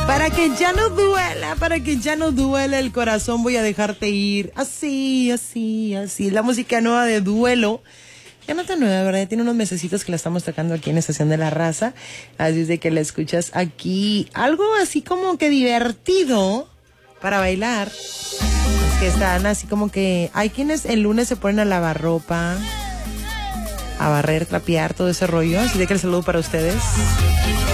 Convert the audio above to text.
Para que ya no duela el corazón, voy a dejarte ir. Así. La música nueva de Duelo. Ya no tan nueva, ¿verdad? Ya tiene unos mesecitos que la estamos tocando aquí en Estación de la Raza. Así es de que la escuchas aquí. Algo así como que divertido para bailar. Es que están así como que... Hay quienes el lunes se ponen a lavar ropa, a barrer, trapear, todo ese rollo. Así de que el saludo para ustedes.